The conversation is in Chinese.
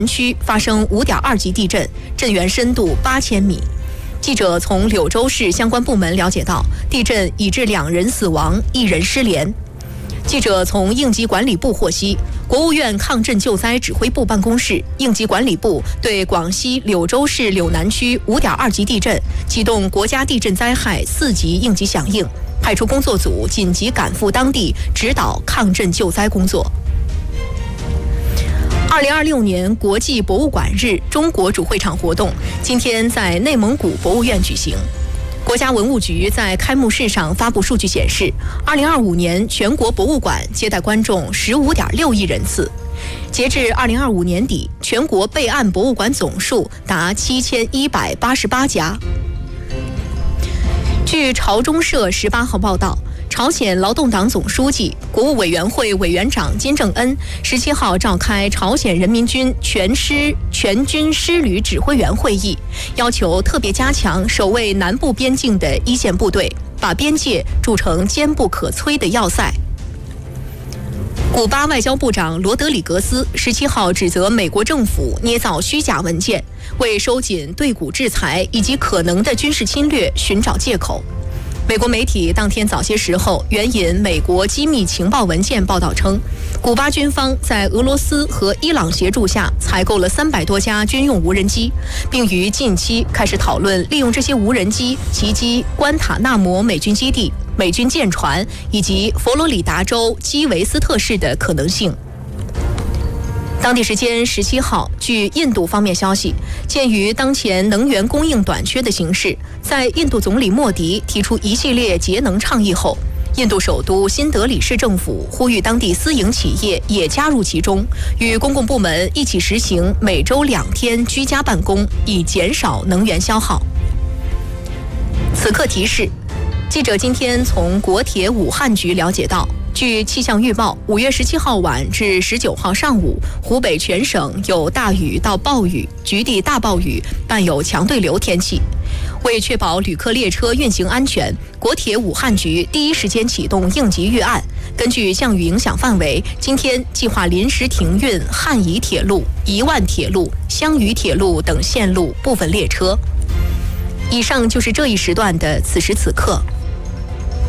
区发生5.2级地震，震源深度8000米。记者从柳州市相关部门了解到，地震已致2人死亡，1人失联。记者从应急管理部获悉，国务院抗震救灾指挥部办公室、应急管理部对广西柳州市柳南区5.2级地震启动国家地震灾害4级应急响应，派出工作组紧急赶赴当地指导抗震救灾工作。2026年国际博物馆日中国主会场活动今天在内蒙古博物院举行。国家文物局在开幕式上发布数据显示，2025年全国博物馆接待观众15.6亿人次。截至2025年底，全国备案博物馆总数达7188家。据朝中社18号报道，朝鲜劳动党总书记、国务委员会委员长金正恩17号召开朝鲜人民军全军师旅指挥员会议，要求特别加强守卫南部边境的一线部队，把边界筑成坚不可摧的要塞。古巴外交部长罗德里格斯17号指责美国政府捏造虚假文件，为收紧对古制裁以及可能的军事侵略寻找借口。美国媒体当天早些时候援引美国机密情报文件报道称，古巴军方在俄罗斯和伊朗协助下采购了300多架军用无人机，并于近期开始讨论利用这些无人机袭击关塔纳摩美军基地、美军舰船以及佛罗里达州基维斯特市的可能性。当地时间17号，据印度方面消息，鉴于当前能源供应短缺的形势，在印度总理莫迪提出一系列节能倡议后，印度首都新德里市政府呼吁当地私营企业也加入其中，与公共部门一起实行每周2天居家办公，以减少能源消耗。此刻提示，记者今天从国铁武汉局了解到，据气象预报，5月17号晚至19号上午，湖北全省有大雨到暴雨、局地大暴雨，伴有强对流天气。为确保旅客列车运行安全，国铁武汉局第一时间启动应急预案，根据降雨影响范围，今天计划临时停运汉宜铁路、宜万铁路、湘渝铁路等线路部分列车。以上就是这一时段的此时此刻。